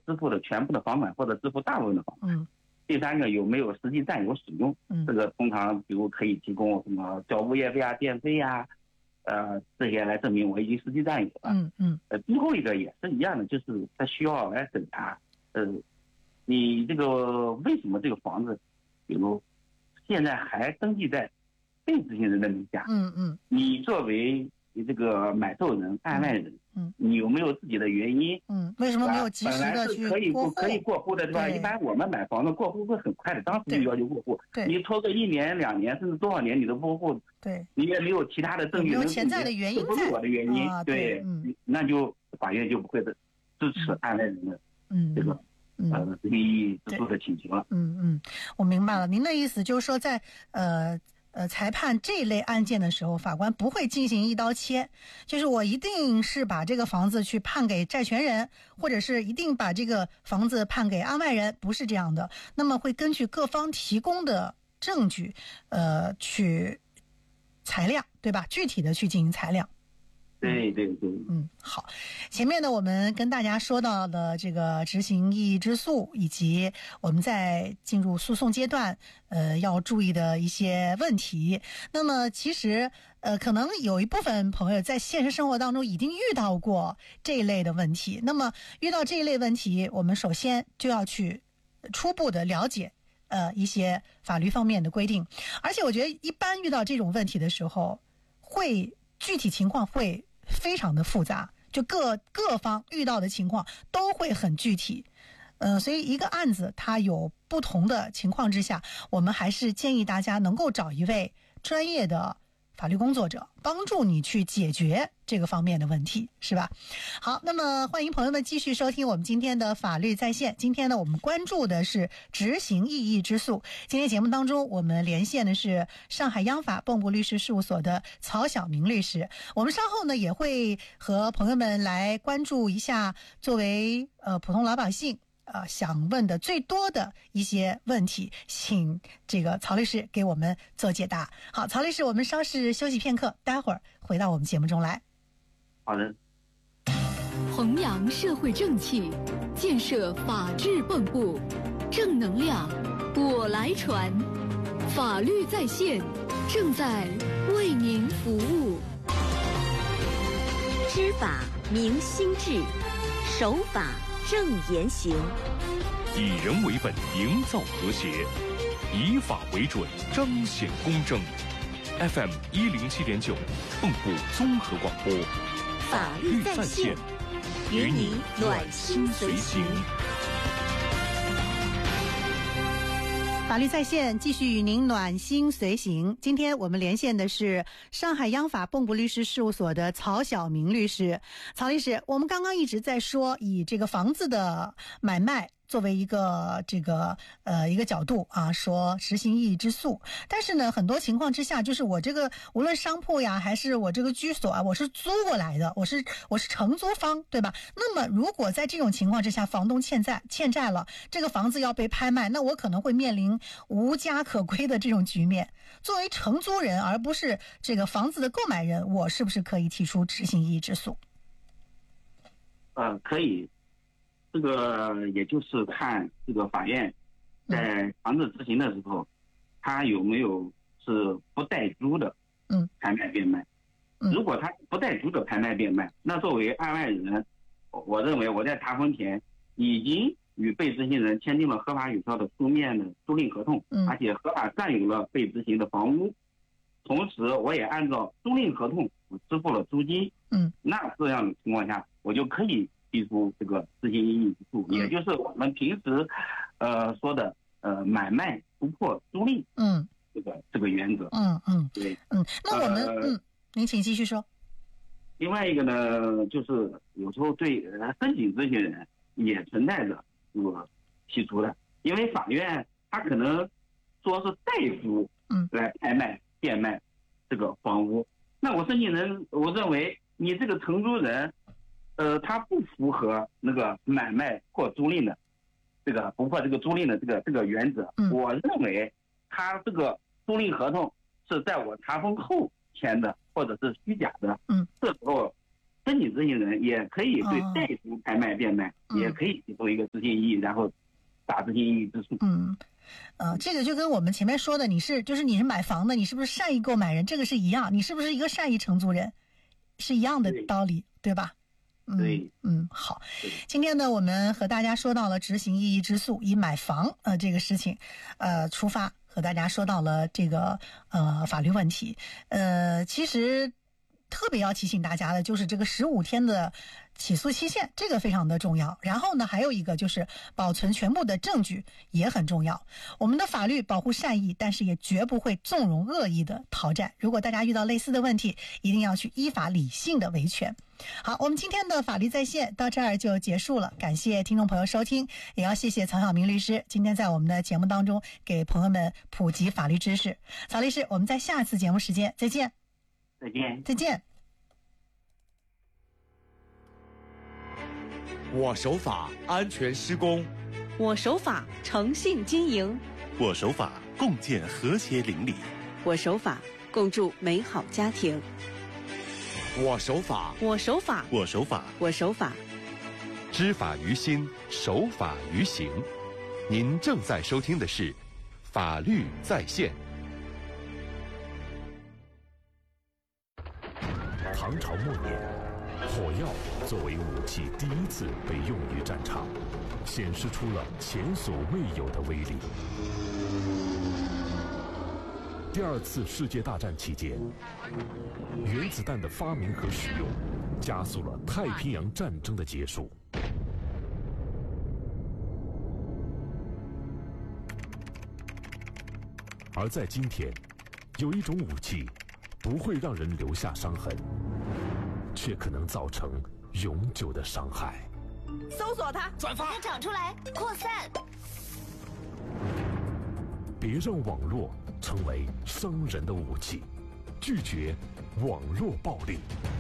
支付的全部的房款或者支付大部分的房款。第三个有没有实际占有使用，这个通常比如可以提供什么交物业费啊、电费啊，这些来证明我已经实际占有了。最后一个也是一样的，就是他需要来审查，你这个为什么这个房子，比如现在还登记在被执行人的名下，你作为你这个买受人、案外人，你有没有自己的原因？ 为什么没有及时的去可以过户的，对吧？一般我们买房子过户会很快的，当时就要求过户。你拖个1年、2年，甚至多少年你都不过户，你也没有其他的证据， 没有潜在的原因， 不是我的原因，那就法院就不会支持案外人的这个执行异议之诉的请求了。 我明白了，您的意思就是说在裁判这类案件的时候，法官不会进行一刀切，就是我一定是把这个房子去判给债权人，或者是一定把这个房子判给案外人，不是这样的。那么会根据各方提供的证据去裁量，对吧？具体的去进行裁量。 对。 好，前面呢我们跟大家说到的这个执行异议之诉，以及我们在进入诉讼阶段要注意的一些问题。那么其实可能有一部分朋友在现实生活当中已经遇到过这一类的问题。那么遇到这一类问题，我们首先就要去初步的了解一些法律方面的规定。而且我觉得一般遇到这种问题的时候，具体情况会非常的复杂，就各方遇到的情况都会很具体。所以一个案子它有不同的情况之下，我们还是建议大家能够找一位专业的法律工作者帮助你去解决这个方面的问题，是吧？好，那么欢迎朋友们继续收听我们今天的法律在线。今天呢，我们关注的是执行异议之诉。今天节目当中，我们连线的是上海央法蚌埠律师事务所的曹晓明律师。我们稍后呢，也会和朋友们来关注一下作为普通老百姓想问的最多的一些问题，请这个曹律师给我们做解答。好，曹律师，我们稍事休息片刻，待会儿回到我们节目中来。 好的。 弘扬社会正气，建设法治蚌埠，正能量我来传。法律在线正在为您服务。 知法明心智，守法正言行， 以人为本，营造和谐；以法为准，彰显公正。FM 107.9，蚌埠综合广播， 法律在线，与你暖心随行。 法律在线继续与您暖心随行。今天我们连线的是上海央法蚌埠律师事务所的曹晓明律师。曹律师，我们刚刚一直在说以这个房子的买卖作为一个一个角度啊，说实行异议之诉。但是呢，很多情况之下，就是我这个无论商铺呀，还是我这个居所啊，我是租过来的，我是承租方，对吧？那么如果在这种情况之下，房东欠债了，这个房子要被拍卖，那我可能会面临无家可归的这种局面。作为承租人，而不是这个房子的购买人，我是不是可以提出执行异议之诉？ 可以。这个也就是看这个法院在房子执行的时候，他有没有是不带租的拍卖变卖。如果他不带租的拍卖变卖，那作为案外人，我认为我在查封前已经与被执行人签订了合法有效的书面的租赁合同，而且合法占有了被执行的房屋，同时我也按照租赁合同我支付了租金。那这样的情况下，我就可以提出这个执行异议之诉，也就是我们平时说的买卖不破租赁这个原则。对。 那我们您请继续说。 另外一个呢，就是有时候对申请执行人也存在着这个提出的，因为法院他可能说是代租来拍卖变卖这个房屋，那我申请人我认为你这个承租人他不符合那个买卖或租赁的这个不破这个租赁的这个原则。我认为他这个租赁合同是在我查封后签的，或者是虚假的。这时候申请执行人也可以对代书拍卖变卖，也可以提出一个执行异议，然后打执行异议之诉。 这个就跟我们前面说的，你是买房的，你是不是善意购买人，这个是一样，你是不是一个善意承租人，是一样的道理，对吧？ 对， 好。今天呢，我们和大家说到了执行异议之诉，以买房这个事情出发，和大家说到了这个法律问题。其实特别要提醒大家的就是这个15天的起诉期限，这个非常的重要。然后呢，还有一个就是保存全部的证据也很重要。我们的法律保护善意，但是也绝不会纵容恶意的讨债。如果大家遇到类似的问题，一定要去依法理性的维权。好，我们今天的法律在线到这儿就结束了，感谢听众朋友收听，也要谢谢曹晓明律师今天在我们的节目当中给朋友们普及法律知识。曹律师，我们在下次节目时间再见。再见。 我守法，安全施工； 我守法，诚信经营； 我守法，共建和谐邻里； 我守法，共筑美好家庭； 我守法， 我守法， 我守法， 我守法。 知法于心，守法于行。您正在收听的是《法律在线》。 唐朝末年，火药作为武器第一次被用于战场，显示出了前所未有的威力。第2次世界大战期间，原子弹的发明和使用，加速了太平洋战争的结束。而在今天，有一种武器不会让人留下伤痕，却可能造成永久的伤害。 搜索它， 转发， 它长出来，扩散。 别让网络成为伤人的武器，拒绝网络暴力。